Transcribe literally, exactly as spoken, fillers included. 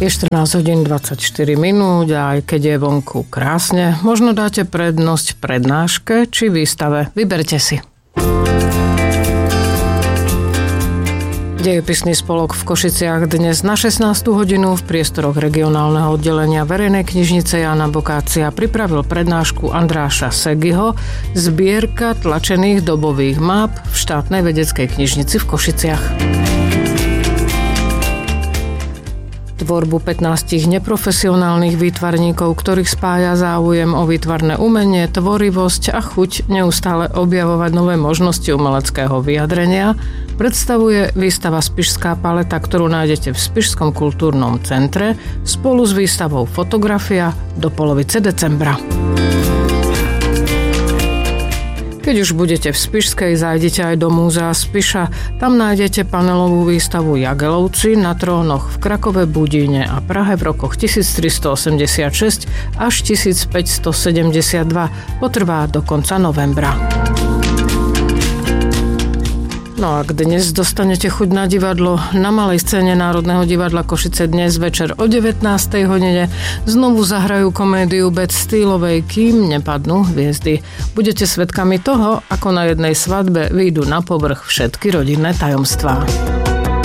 Je štrnásť hodín dvadsaťštyri minút a aj keď je vonku krásne, možno dáte prednosť prednáške či výstave. Vyberte si. Dejepisný spolok v Košiciach dnes na šestnástu hodinu v priestoroch regionálneho oddelenia verejnej knižnice Jána Bokácia pripravil prednášku Andráša Segiho Zbierka tlačených dobových máp v štátnej vedeckej knižnici v Košiciach. Tvorbu pätnástich neprofesionálnych výtvarníkov, ktorých spája záujem o výtvarné umenie, tvorivosť a chuť neustále objavovať nové možnosti umeleckého vyjadrenia, predstavuje výstava Spišská paleta, ktorú nájdete v Spišskom kultúrnom centre spolu s výstavou Fotografia do polovice decembra. Keď už budete v Spišskej, zájdete aj do Múzea Spiša. Tam nájdete panelovú výstavu Jagelovci na trónoch v Krakove, Budíne a Prahe v rokoch tisíctristoosemdesiatšesť až tisícpäťstosedemdesiatdva. Potrvá do konca novembra. No a ak dnes dostanete chuť na divadlo, na malej scéne Národného divadla Košice dnes večer o devätnástej hodine znovu zahrajú komédiu Beth Steelovej Kým nepadnú hviezdy. Budete svedkami toho, ako na jednej svadbe vyjdú na povrch všetky rodinné tajomstvá.